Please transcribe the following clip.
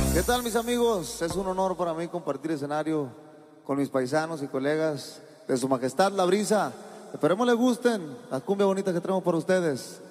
¿Qué tal, mis amigos? Es un honor para mí compartir escenario con mis paisanos y colegas de Su Majestad La Brisa. Esperemos les gusten la cumbia bonita que traemos para ustedes.